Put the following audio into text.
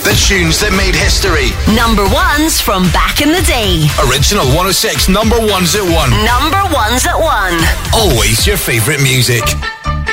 The tunes that made history. Number ones from back in the day. Original 106 number ones at 1. Number ones at 1. Always your favourite music.